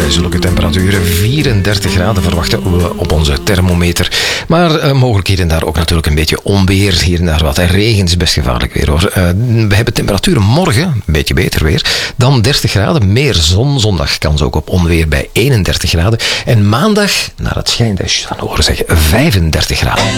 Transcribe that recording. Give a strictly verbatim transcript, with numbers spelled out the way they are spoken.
zulke temperaturen. vierendertig graden verwachten we op onze thermometer. Maar uh, mogelijk hier en daar ook natuurlijk een beetje onweer. Hier en daar wat. En regen is best gevaarlijk weer hoor. Uh, we hebben temperaturen morgen, een beetje beter weer, dan dertig graden. Meer zon. Zondag kans ook op onweer bij eenendertig graden. En maandag, naar het schijnt, als je van horen zeggen, vijfendertig graden.